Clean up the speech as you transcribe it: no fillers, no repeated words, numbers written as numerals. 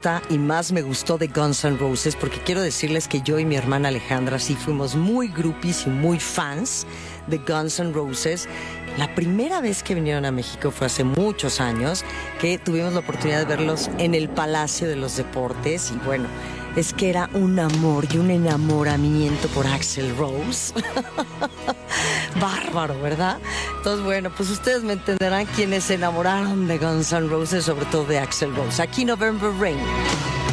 gusta y más me gustó de Guns N' Roses, porque quiero decirles que yo y mi hermana Alejandra sí fuimos muy groupies y muy fans de Guns N' Roses. La primera vez que vinieron a México fue hace muchos años, que tuvimos la oportunidad de verlos en el Palacio de los Deportes, y bueno, es que era un amor y un enamoramiento por Axl Rose. Bárbaro, ¿verdad? Entonces, bueno, pues ustedes me entenderán quienes se enamoraron de Guns N' Roses, sobre todo de Axl Rose. Aquí November Rain.